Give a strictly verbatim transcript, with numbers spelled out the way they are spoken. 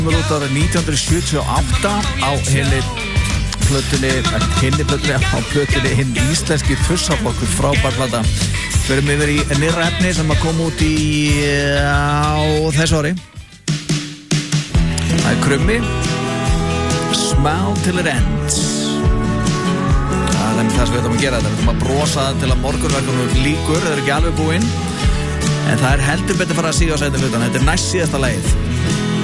var út árið nítján hundruð sjötíu og átta á henni plötunni, henni plötunni á plötunni hinn íslenski Tussaflokkur, frábær plata. Förum yfir í nýrra efni sem að koma út í á þessu ári. Það er Krummi, Smile Till It Ends. Það er það sem við ætlum að gera þetta. Við ætlum að brosa til að morgunverkunum líkur, það er ekki alveg búinn. En það er heldur betur að fara að síga á sæti hlutan. Þetta er næst síðasta lagið.